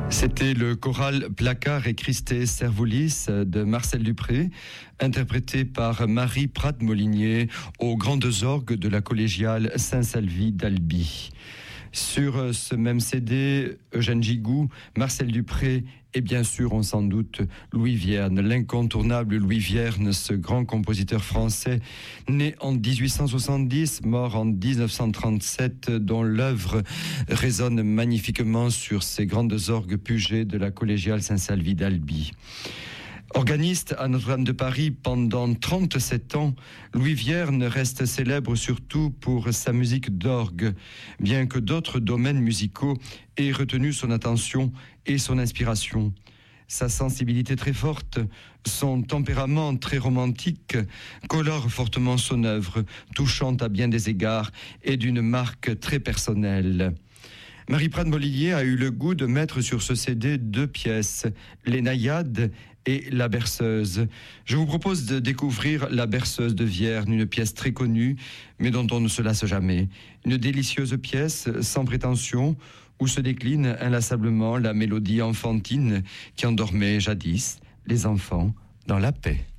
C'était le choral Placard et Christé Servoulis de Marcel Dupré, interprété par Marie Prat-Molinier aux grandes orgues de la collégiale Saint-Salvi d'Albi. Sur ce même CD, Eugène Gigou, Marcel Dupré et bien sûr, on s'en doute, Louis Vierne, l'incontournable Louis Vierne, ce grand compositeur français, né en 1870, mort en 1937, dont l'œuvre résonne magnifiquement sur ces grandes orgues Puget de la collégiale Saint-Salvi d'Albi. Organiste à Notre-Dame de Paris pendant 37 ans, Louis Vierne reste célèbre surtout pour sa musique d'orgue, bien que d'autres domaines musicaux aient retenu son attention et son inspiration. Sa sensibilité très forte, son tempérament très romantique colorent fortement son œuvre, touchant à bien des égards et d'une marque très personnelle. Marie Prat-Molinier a eu le goût de mettre sur ce CD 2 pièces, Les Naïades et La Berceuse. Je vous propose de découvrir La Berceuse de Vierne, une pièce très connue, mais dont on ne se lasse jamais. Une délicieuse pièce, sans prétention, où se décline inlassablement la mélodie enfantine qui endormait jadis les enfants dans la paix.